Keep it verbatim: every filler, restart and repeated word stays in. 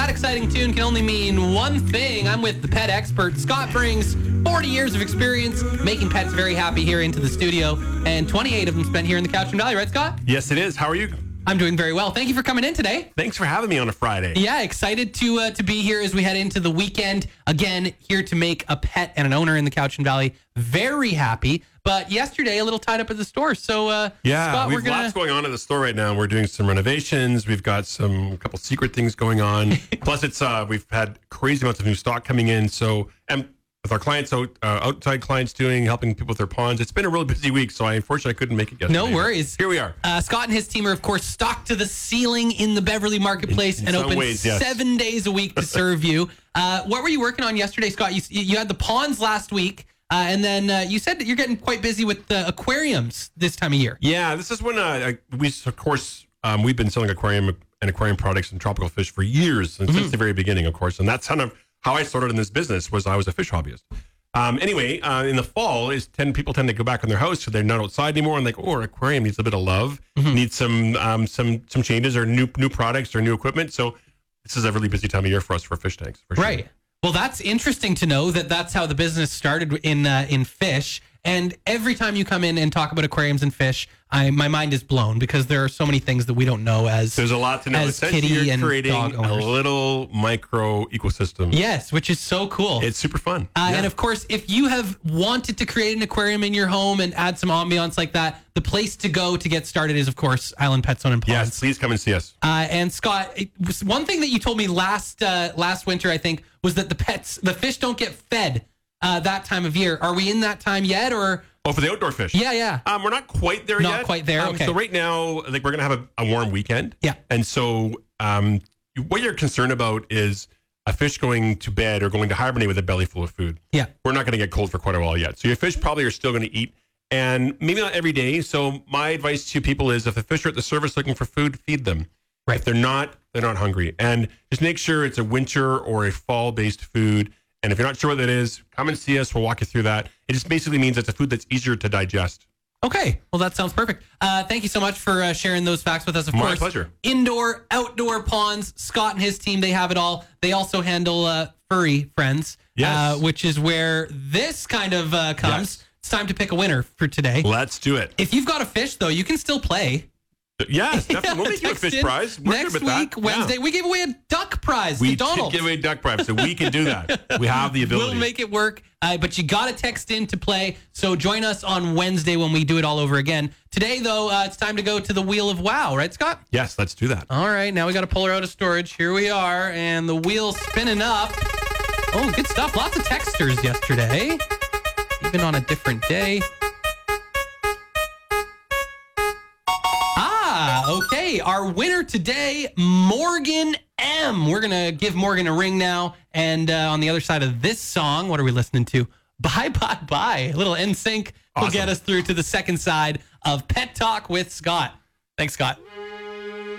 that exciting tune can only mean one thing. I'm with the pet expert. Scott brings forty years of experience making pets very happy here into the studio, and twenty-eight of them spent here in the Cowichan Valley, right, Scott? Yes, it is. How are you? I'm doing very well. Thank you for coming in today. Thanks for having me on a Friday. Yeah, excited to uh, to be here as we head into the weekend. Again, here to make a pet and an owner in the Cowichan Valley very happy. But yesterday, a little tied up at the store. So, uh, yeah, Scott, we've we're gonna... lots going on at the store right now. We're doing some renovations. We've got some a couple secret things going on. Plus, it's uh, we've had crazy amounts of new stock coming in. So, and with our clients out, uh, outside clients doing, helping people with their ponds. It's been a really busy week, so I unfortunately I couldn't make it yesterday. No worries. Here we are. Uh, Scott and his team are, of course, stocked to the ceiling in the Beverly Marketplace in, in and open ways, yes. seven days a week to serve you. Uh, what were you working on yesterday, Scott? You, you had the ponds last week, uh, and then uh, you said that you're getting quite busy with the aquariums this time of year. Yeah, this is when uh, we, of course, um, we've been selling aquarium and aquarium products and tropical fish for years, and mm-hmm. since the very beginning, of course. And that's kind of how I started in this business. Was I was a fish hobbyist. Um, anyway, uh, in the fall, is ten people tend to go back in their house, so they're not outside anymore, and like, oh, our aquarium needs a bit of love, mm-hmm. needs some um, some some changes or new new products or new equipment. So this is a really busy time of year for us for fish tanks. For sure. Right. Well, that's interesting to know that that's how the business started in uh, in fish. And every time you come in and talk about aquariums and fish, I, my mind is blown because there are so many things that we don't know as there's a lot to know. As Essentially, kitty you're and creating dog a owners. little micro ecosystem. Yes, which is so cool. It's super fun. Uh, yeah. And of course, if you have wanted to create an aquarium in your home and add some ambiance like that, the place to go to get started is, of course, Island Pet Zone and Ponds. Yes, please come and see us. Uh, and Scott, it was one thing that you told me last uh, last winter, I think, was that the pets, the fish, don't get fed uh, that time of year. Are we in that time yet, or? Oh, for the outdoor fish? Yeah, yeah. Um, we're not quite there not yet. Not quite there, um, okay. So right now, like we're going to have a, a warm weekend. Yeah. And so um, what you're concerned about is a fish going to bed or going to hibernate with a belly full of food. Yeah. We're not going to get cold for quite a while yet. So your fish probably are still going to eat, and maybe not every day. So my advice to people is if the fish are at the service looking for food, feed them. Right. If they're not, they're not hungry. And just make sure it's a winter or a fall-based food. And if you're not sure what that is, come and see us. We'll walk you through that. It just basically means it's a food that's easier to digest. Okay. Well, that sounds perfect. Uh, thank you so much for uh, sharing those facts with us. Of My course, pleasure. Indoor, outdoor ponds. Scott and his team, they have it all. They also handle uh, furry friends, yes. uh, which is where this kind of uh, comes. Yes. It's time to pick a winner for today. Let's do it. If you've got a fish, though, you can still play. Yes, definitely. We'll make you a fish prize. We're Next good with week, that. Wednesday, yeah. we gave away a duck prize. We to Donald. did give away a duck prize, so we can do that. We have the ability. We'll make it work, uh, but you got to text in to play. So join us on Wednesday when we do it all over again. Today, though, uh, it's time to go to the Wheel of Wow, right, Scott? Yes, let's do that. All right, now we got to pull her out of storage. Here we are, and the wheel's spinning up. Oh, good stuff. Lots of texters yesterday, even on a different day. Okay, our winner today, Morgan M. We're going to give Morgan a ring now. And uh, on the other side of this song, what are we listening to? Bye, bye, bye. A little N sync will Awesome. get us through to the second side of Pet Talk with Scott. Thanks, Scott.